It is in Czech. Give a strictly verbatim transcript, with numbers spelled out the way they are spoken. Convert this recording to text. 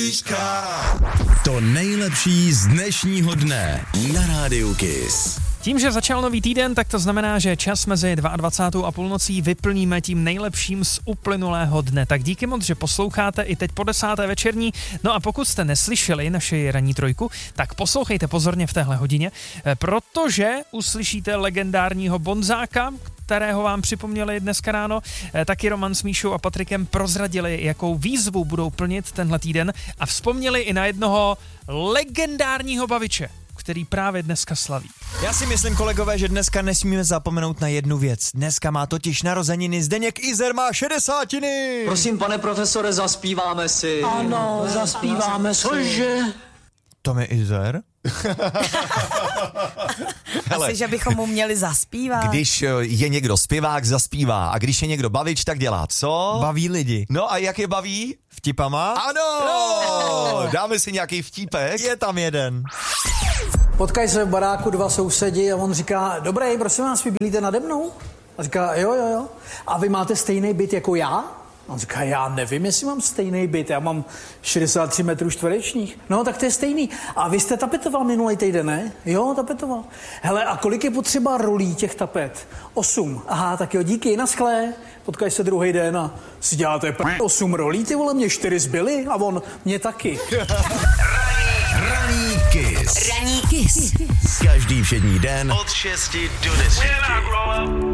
Políška. To nejlepší z dnešního dne na Rádiu Kiss. Tím, že začal nový týden, tak to znamená, že čas mezi dvacátou druhou a půlnocí vyplníme tím nejlepším z uplynulého dne. Tak díky moc, že posloucháte i teď po desáté večerní. No a pokud jste neslyšeli naši ranní trojku, tak poslouchejte pozorně v téhle hodině, protože uslyšíte legendárního Bonzáka, kterého vám připomněli dneska ráno. Taky Roman s Míšou a Patrikem prozradili, jakou výzvu budou plnit tenhle týden a vzpomněli i na jednoho legendárního baviče, který právě dneska slaví. Já si myslím, kolegové, že dneska nesmíme zapomenout na jednu věc. Dneska má totiž narozeniny Zdeněk Izer, má šedesátiny. Prosím, pane profesore, zaspíváme si. Ano, zaspíváme si. Cože? Tom je Izer? Asi, že bychom mu měli zaspívat. Když je někdo zpěvák, zaspívá. A když je někdo bavič, tak dělá co? Baví lidi. No a jak je baví? Vtipama? Ano! No! Dáme si nějaký vtípek? Je tam jeden. Potkají se v baráku dva sousedi a on říká, dobrý, prosím vás, vy bydlíte nade mnou? A říká, jo, jo, jo. A vy máte stejný byt jako já? A on říká, já nevím, jestli mám stejný byt, já mám šedesát tři metrů čtverečních. No, tak to je stejný. A vy jste tapetoval minulý týden, ne? Jo, tapetoval. Hele, a kolik je potřeba rolí těch tapet? Osm. Aha, tak jo, díky, naschlé. Potkají se druhý den a si děláte p*** osm rolí, ty vole, mě čtyři zbyly a on, mě taky. Ranní Kiss. Ranní Kiss. Každý všední den od šesti do deseti.